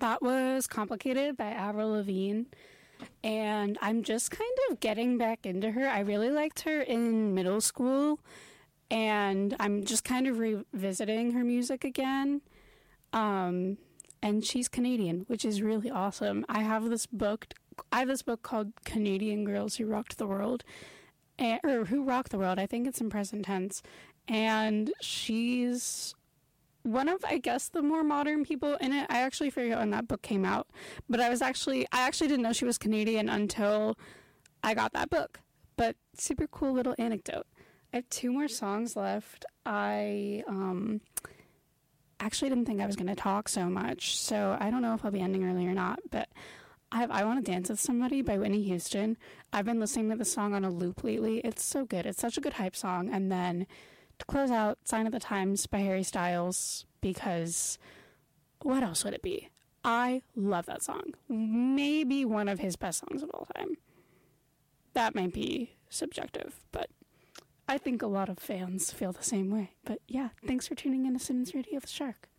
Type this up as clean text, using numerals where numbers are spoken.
That was Complicated by Avril Lavigne. And I'm just kind of getting back into her. I really liked her in middle school. And I'm just kind of revisiting her music again. And she's Canadian, which is really awesome. I have this book called Canadian Girls Who Rocked the World. Or Who Rock the World. I think it's in present tense. And she's one of, I guess, the more modern people in it. I actually forget when that book came out. But I actually didn't know she was Canadian until I got that book. But super cool little anecdote. I have 2 more songs left. I actually didn't think I was going to talk so much. So I don't know if I'll be ending early or not. But I Want to Dance with Somebody by Whitney Houston. I've been listening to the song on a loop lately. It's so good. It's such a good hype song. And then to close out, Sign of the Times by Harry Styles, because what else would it be? I love that song. Maybe one of his best songs of all time. That might be subjective, but I think a lot of fans feel the same way. But yeah, thanks for tuning in to Simmons Radio with Shark.